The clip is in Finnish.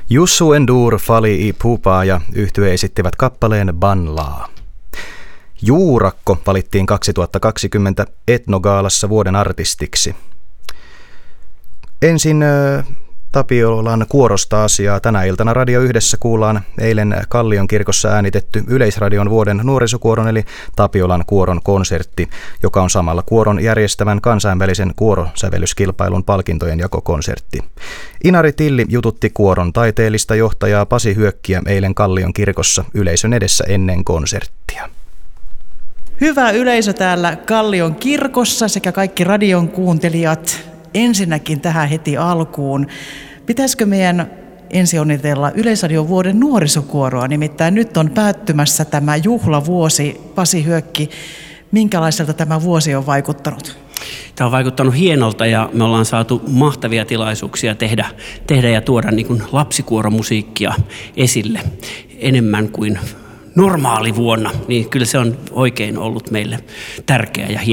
Jussu Endur, Fali i Pupa ja yhtye esittivät kappaleen Banlaa. Juurakko valittiin 2020 Etnogaalassa vuoden artistiksi. Ensin Tapiolan kuorosta asiaa. Tänä iltana Radio Yhdessä kuullaan eilen Kallion kirkossa äänitetty Yleisradion vuoden nuorisokuoron eli Tapiolan kuoron konsertti, joka on samalla kuoron järjestävän kansainvälisen kuorosävellyskilpailun palkintojen jakokonsertti. Inari Tilli jututti kuoron taiteellista johtajaa Pasi Hyökkiä eilen Kallion kirkossa yleisön edessä ennen konserttia. Hyvä yleisö täällä Kallion kirkossa sekä kaikki radion kuuntelijat. Ensinnäkin tähän heti alkuun. Pitäisikö meidän ensin onnitella Yleisradion vuoden nuorisokuoroa? Nimittäin nyt on päättymässä tämä juhlavuosi. Pasi Hyökki, minkälaiselta tämä vuosi on vaikuttanut? Tämä on vaikuttanut hienolta ja me ollaan saatu mahtavia tilaisuuksia tehdä ja tuoda niin kuin lapsikuoromusiikkia esille enemmän kuin normaali vuonna. Niin kyllä se on oikein ollut meille tärkeä ja hieno